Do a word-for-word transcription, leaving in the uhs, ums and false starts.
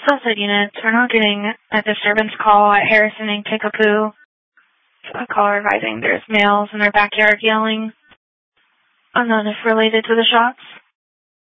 Sunset units, we're not getting a disturbance call at Harrison and Kickapoo. A caller advising there's males in their backyard yelling. Unknown if related to the shots.